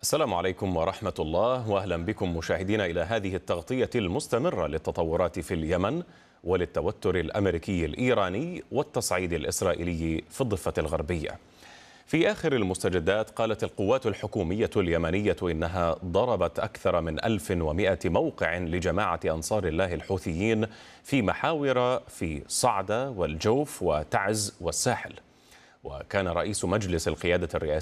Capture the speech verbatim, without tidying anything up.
السلام عليكم ورحمة الله، وأهلا بكم مشاهدينا إلى هذه التغطية المستمرة للتطورات في اليمن وللتوتر الأمريكي الإيراني والتصعيد الإسرائيلي في الضفة الغربية. في آخر المستجدات قالت القوات الحكومية اليمنية إنها ضربت أكثر من ألف ومئة موقع لجماعة أنصار الله الحوثيين في محاور في صعدة والجوف وتعز والساحل. وكان رئيس مجلس القيادة الرئاسي